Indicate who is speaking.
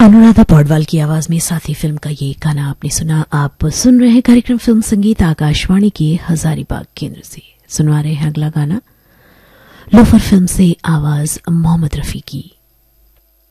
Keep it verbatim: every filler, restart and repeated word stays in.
Speaker 1: अनुराधा पौडवाल की आवाज में साथी फिल्म का ये गाना आपने सुना। आप सुन रहे हैं कार्यक्रम फिल्म संगीत आकाशवाणी के हजारीबाग केंद्र से। सुनवा रहे हैं अगला गाना लोफर फिल्म से, आवाज मोहम्मद रफी की।